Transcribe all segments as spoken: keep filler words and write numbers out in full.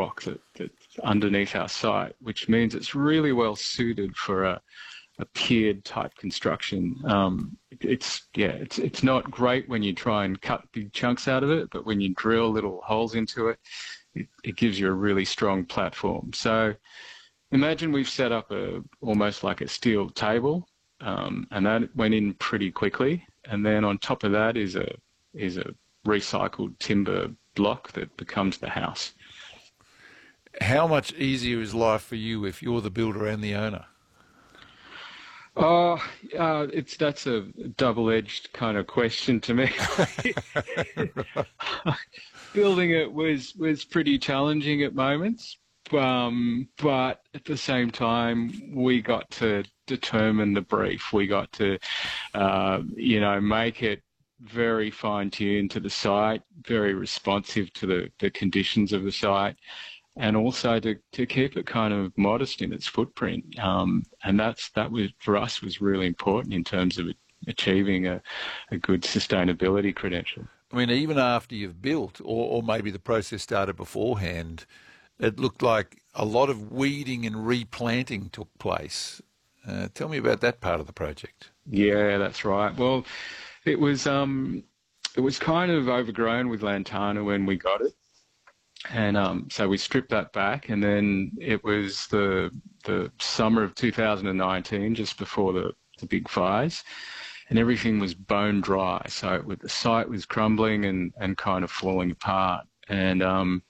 rock that, that's underneath our site, which means it's really well suited for a, a piered type construction. Um, it's yeah, it's it's not great when you try and cut big chunks out of it, but when you drill little holes into it, it, it gives you a really strong platform. So imagine we've set up a almost like a steel table, um, and that went in pretty quickly. And then on top of that is a is a recycled timber block that becomes the house. How much easier is life for you if you're the builder and the owner? Oh, uh, it's that's a double-edged kind of question to me. Building it was was pretty challenging at moments, um, but at the same time, we got to determine the brief. We got to, uh, you know, make it very fine-tuned to the site, very responsive to the, the conditions of the site, and also to, to keep it kind of modest in its footprint. Um, and that's that was for us was really important in terms of achieving a, a good sustainability credential. I mean, even after you've built, or, or maybe the process started beforehand, it looked like a lot of weeding and replanting took place. Uh, tell me about that part of the project. Yeah, that's right. Well, it was um, it was kind of overgrown with lantana when we got it. And um, so we stripped that back, and then it was the the summer of two thousand nineteen, just before the, the big fires, and everything was bone dry. So it, the site was crumbling and, and kind of falling apart. And um,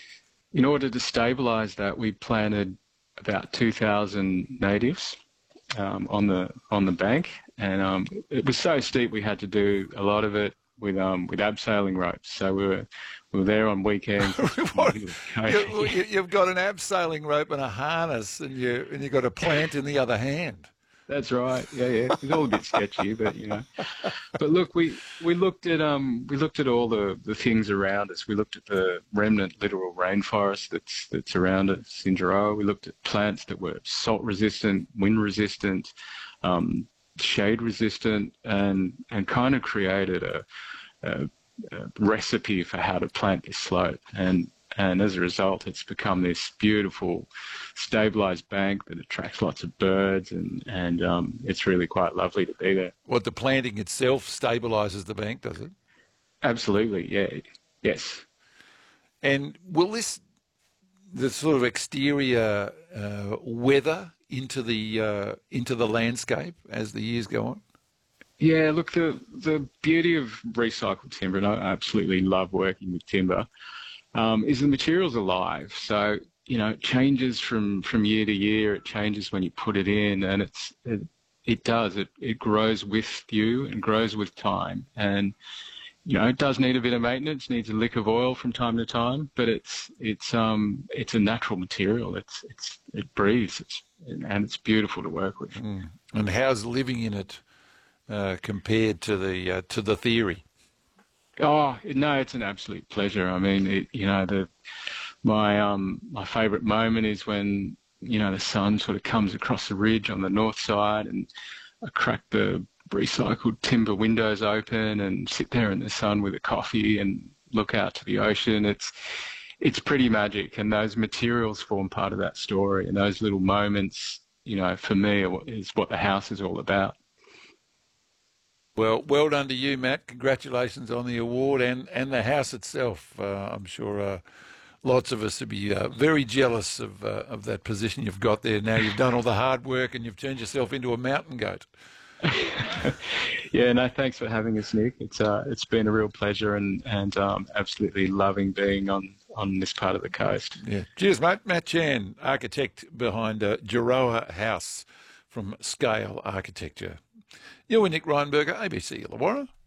in order to stabilise that, we planted about two thousand natives um, on the on the bank, and um, it was so steep we had to do a lot of it with um with abseiling ropes. So we were we were there on weekends. What? You, you, you've got an abseiling rope and a harness, and you and you've got a plant in the other hand. That's right. Yeah, yeah. It's all a bit sketchy, but you know. But look, we we looked at um we looked at all the the things around us. We looked at the remnant littoral rainforest that's that's around us in Geroa. We looked at plants that were salt resistant, wind resistant, um, shade resistant, and and kind of created a, a, a recipe for how to plant this slope. And and as a result, it's become this beautiful, stabilised bank that attracts lots of birds, and and um, it's really quite lovely to be there. What, the planting itself stabilises the bank, does it? Absolutely, yeah, yes. And will this the sort of exterior uh, weather into the uh, into the landscape as the years go on? Yeah, look, the the beauty of recycled timber, and I absolutely love working with timber, um, is the material's alive. So, you know, it changes from, from year to year. It changes when you put it in, and it's it, it does. It it grows with you and grows with time. And, you know, it does need a bit of maintenance, needs a lick of oil from time to time, but it's it's um it's a natural material. It's it's it breathes, it's, and it's beautiful to work with. Mm. And how's living in it uh, compared to the uh, to the theory? Oh no, it's an absolute pleasure. I mean, it, you know, the my um my favourite moment is when, you know, the sun sort of comes across the ridge on the north side, and I crack the recycled timber windows open and sit there in the sun with a coffee and look out to the ocean. It's it's pretty magic, and those materials form part of that story, and those little moments, you know, for me, is what the house is all about. Well, well done to you, Matt. Congratulations on the award and, and the house itself. Uh, I'm sure uh, lots of us would be uh, very jealous of uh, of that position you've got there. Now you've done all the hard work and you've turned yourself into a mountain goat. Yeah, no, thanks for having us, Nick. It's uh, it's been a real pleasure, and and um, absolutely loving being on, on this part of the coast. Yeah, cheers, mate. Matt Chan, architect behind uh, Geroa House from Scale Architecture. You and Nick Reinberger, A B C Illawarra.